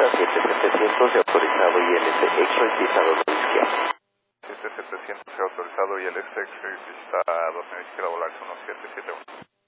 Altura 7700 de autorizado ILS extra izquierda 2 izquierda. 7700 autorizado y el extra está a 2 izquierda volar 1771.